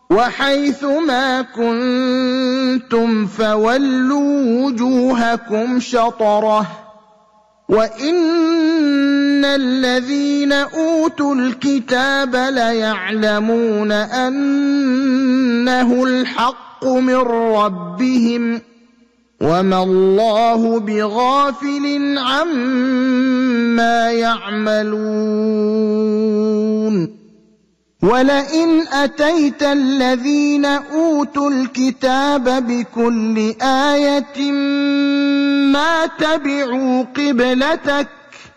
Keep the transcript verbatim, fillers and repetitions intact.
وحيث ما كنتم فولوا وجوهكم شطره وإن الذين أوتوا الكتاب ليعلمون أنه الحق من ربهم وما الله بغافل عما يعملون ولئن أتيت الذين أوتوا الكتاب بكل آية ما تبعوا قبلتك